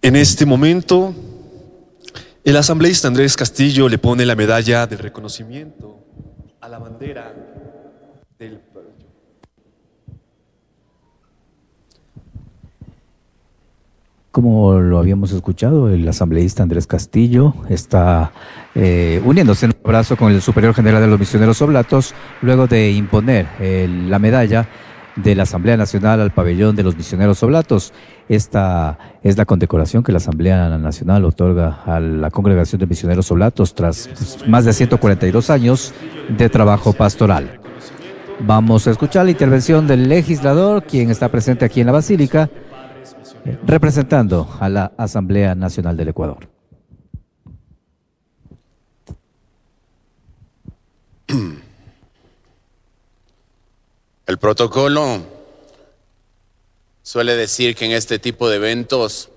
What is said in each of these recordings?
En este momento, el asambleísta Andrés Castillo le pone la medalla del reconocimiento a la bandera del pabellón. Como lo habíamos escuchado, el asambleísta Andrés Castillo está uniéndose en un abrazo con el superior general de los misioneros oblatos, luego de imponer la medalla de la Asamblea Nacional al pabellón de los misioneros oblatos. Esta es la condecoración que la Asamblea Nacional otorga a la Congregación de Misioneros Oblatos tras más de 142 años de trabajo pastoral. Vamos a escuchar la intervención del legislador, quien está presente aquí en la Basílica, representando a la Asamblea Nacional del Ecuador. El protocolo suele decir que en este tipo de eventos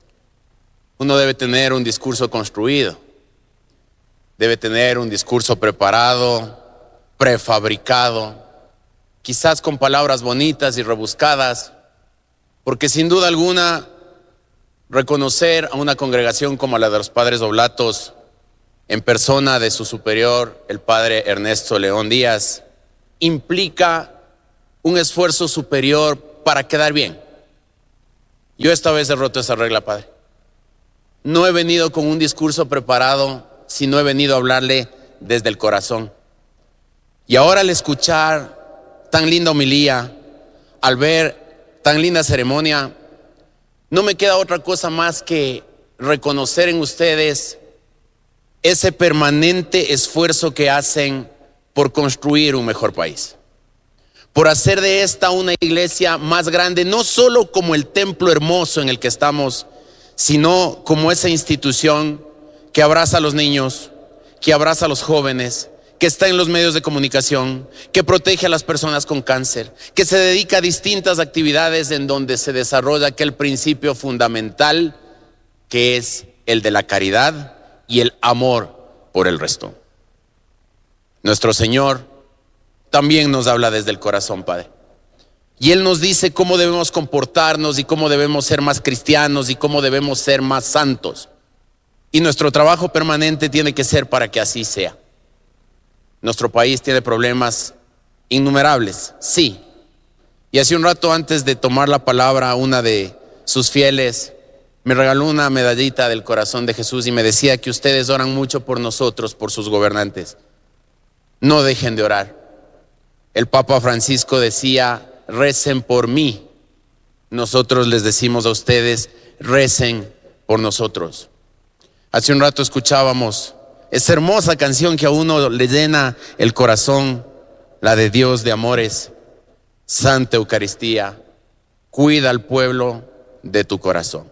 uno debe tener un discurso construido, debe tener un discurso preparado, prefabricado, quizás con palabras bonitas y rebuscadas, porque sin duda alguna reconocer a una congregación como la de los Padres Oblatos en persona de su superior, el Padre Ernesto León Díaz, implica un esfuerzo superior para quedar bien. Yo esta vez he roto esa regla, Padre. No he venido con un discurso preparado, sino he venido a hablarle desde el corazón. Y ahora al escuchar tan linda homilía, al ver tan linda ceremonia, no me queda otra cosa más que reconocer en ustedes ese permanente esfuerzo que hacen por construir un mejor país, por hacer de esta una iglesia más grande, no solo como el templo hermoso en el que estamos, sino como esa institución que abraza a los niños, que abraza a los jóvenes, que está en los medios de comunicación, que protege a las personas con cáncer, que se dedica a distintas actividades en donde se desarrolla aquel principio fundamental que es el de la caridad y el amor por el resto. Nuestro Señor también nos habla desde el corazón, Padre. Y Él nos dice cómo debemos comportarnos y cómo debemos ser más cristianos y cómo debemos ser más santos. Y nuestro trabajo permanente tiene que ser para que así sea. Nuestro país tiene problemas innumerables, sí. Y hace un rato antes de tomar la palabra, una de sus fieles me regaló una medallita del corazón de Jesús y me decía que ustedes oran mucho por nosotros, por sus gobernantes. No dejen de orar. El Papa Francisco decía, recen por mí. Nosotros les decimos a ustedes, recen por nosotros. Hace un rato escuchábamos esa hermosa canción que a uno le llena el corazón, la de Dios de amores, Santa Eucaristía, cuida al pueblo de tu corazón.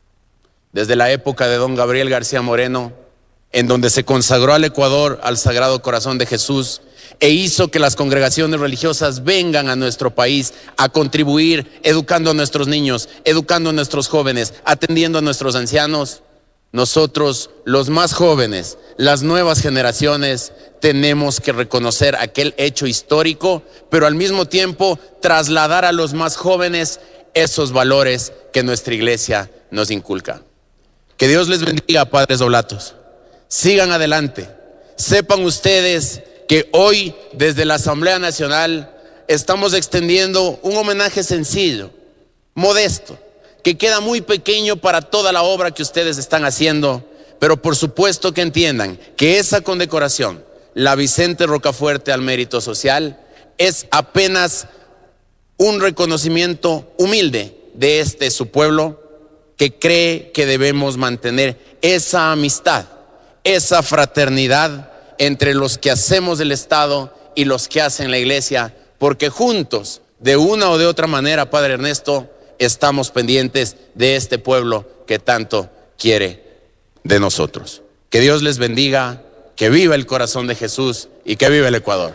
Desde la época de don Gabriel García Moreno, en donde se consagró al Ecuador al Sagrado Corazón de Jesús e hizo que las congregaciones religiosas vengan a nuestro país a contribuir educando a nuestros niños, educando a nuestros jóvenes, atendiendo a nuestros ancianos. Nosotros, los más jóvenes, las nuevas generaciones, tenemos que reconocer aquel hecho histórico, pero al mismo tiempo trasladar a los más jóvenes esos valores que nuestra iglesia nos inculca. Que Dios les bendiga, Padres Oblatos. Sigan adelante. Sepan ustedes que hoy, desde la Asamblea Nacional, estamos extendiendo un homenaje sencillo, modesto, que queda muy pequeño para toda la obra que ustedes están haciendo, pero por supuesto que entiendan que esa condecoración, la Vicente Rocafuerte al Mérito Social, es apenas un reconocimiento humilde de su pueblo, que cree que debemos mantener esa amistad, esa fraternidad entre los que hacemos el Estado y los que hacen la iglesia, porque juntos, de una o de otra manera, Padre Ernesto, estamos pendientes de este pueblo que tanto quiere de nosotros. Que Dios les bendiga, que viva el corazón de Jesús y que viva el Ecuador.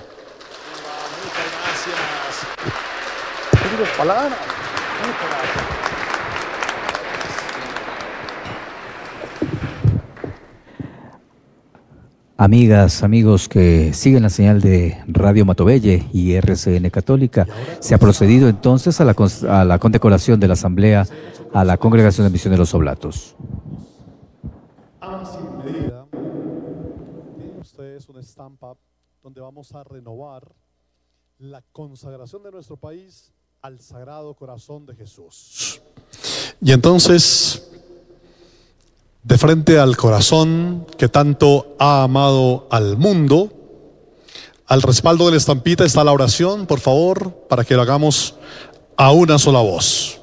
Muchas gracias. Palabras. Amigas, amigos que siguen la señal de Radio Matobelle y RCN Católica, se ha procedido entonces a la condecoración de la Asamblea a la Congregación de Misioneros Oblatos. Sin medida, tienen ustedes una estampa donde vamos a renovar la consagración de nuestro país al Sagrado Corazón de Jesús. Y entonces, de frente al corazón que tanto ha amado al mundo, al respaldo de la estampita está la oración, por favor, para que lo hagamos a una sola voz.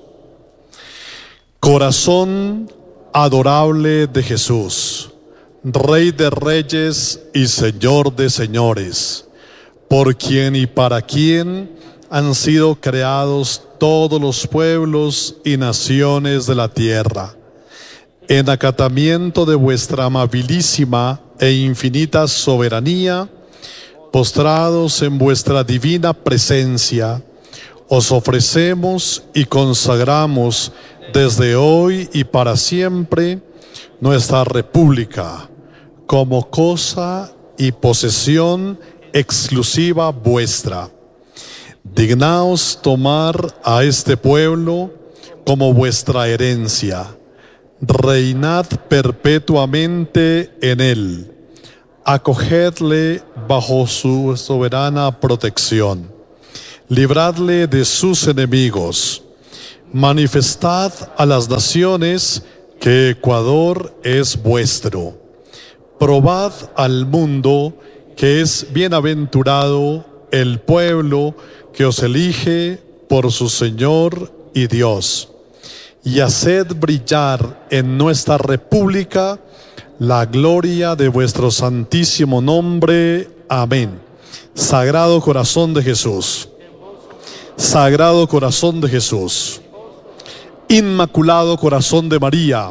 Corazón adorable de Jesús, Rey de reyes y Señor de señores, por quien y para quien han sido creados todos los pueblos y naciones de la tierra. En acatamiento de vuestra amabilísima e infinita soberanía, postrados en vuestra divina presencia, os ofrecemos y consagramos desde hoy y para siempre nuestra república como cosa y posesión exclusiva vuestra. Dignaos tomar a este pueblo como vuestra herencia. Reinad perpetuamente en él. Acogedle bajo su soberana protección. Libradle de sus enemigos. Manifestad a las naciones que Ecuador es vuestro. Probad al mundo que es bienaventurado el pueblo que os elige por su Señor y Dios. Y haced brillar en nuestra república la gloria de vuestro santísimo nombre. Amén. Sagrado Corazón de Jesús. Sagrado Corazón de Jesús. Inmaculado Corazón de María.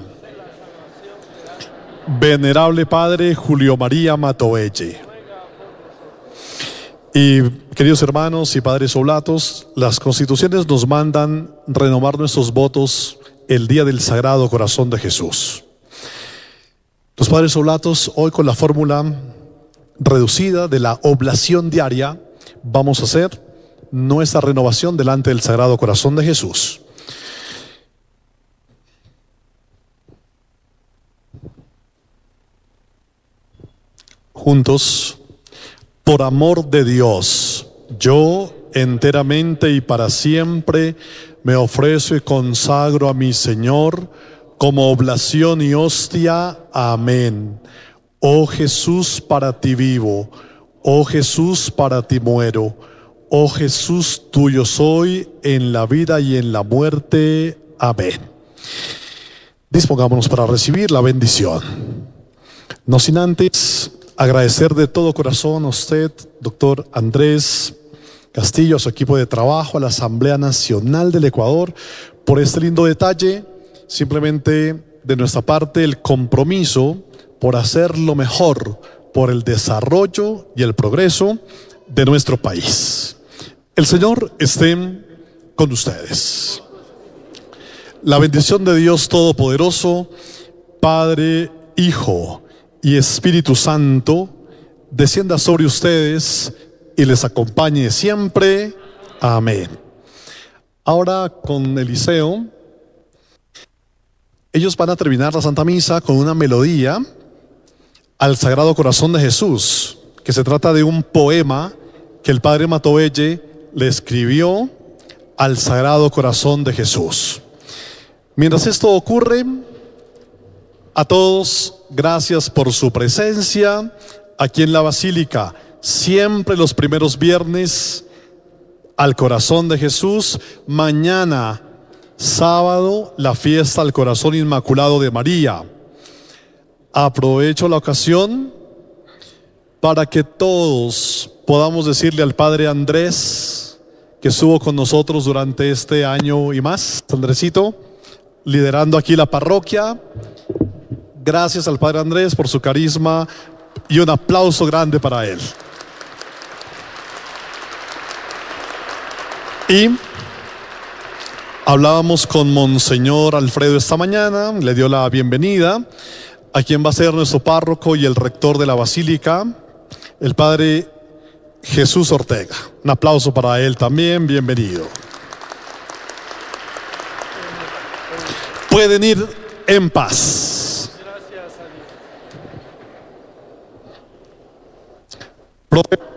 Venerable Padre Julio María Matovelle. Y queridos hermanos y padres oblatos, las constituciones nos mandan renovar nuestros votos el día del Sagrado Corazón de Jesús. Los padres oblatos, hoy con la fórmula reducida de la oblación diaria, vamos a hacer nuestra renovación delante del Sagrado Corazón de Jesús. Juntos, por amor de Dios, yo enteramente y para siempre me ofrezco y consagro a mi Señor como oblación y hostia. Amén. Oh Jesús, para ti vivo. Oh Jesús, para ti muero. Oh Jesús, tuyo soy en la vida y en la muerte. Amén. Dispongámonos para recibir la bendición. No sin antes agradecer de todo corazón a usted, doctor Andrés Castillo, a su equipo de trabajo, a la Asamblea Nacional del Ecuador, por este lindo detalle. Simplemente de nuestra parte el compromiso por hacer lo mejor por el desarrollo y el progreso de nuestro país. El Señor esté con ustedes. La bendición de Dios Todopoderoso, Padre, Hijo y Espíritu Santo, descienda sobre ustedes y les acompañe siempre. Amén. Ahora con Eliseo, ellos van a terminar la Santa Misa con una melodía al Sagrado Corazón de Jesús, que se trata de un poema que el Padre Matovelle le escribió al Sagrado Corazón de Jesús. Mientras esto ocurre, a todos, gracias por su presencia aquí en la Basílica. Siempre los primeros viernes al Corazón de Jesús. Mañana, sábado, la fiesta al Corazón Inmaculado de María. Aprovecho la ocasión para que todos podamos decirle al Padre Andrés, que estuvo con nosotros durante este año y más, Andresito, liderando aquí la parroquia. Gracias al Padre Andrés por su carisma y un aplauso grande para él. Y hablábamos con Monseñor Alfredo esta mañana, le dio la bienvenida a quien va a ser nuestro párroco y el rector de la Basílica, el Padre Jesús Ortega. Un aplauso para él también, bienvenido. Pueden ir en paz. Gracias, Ani. Profe.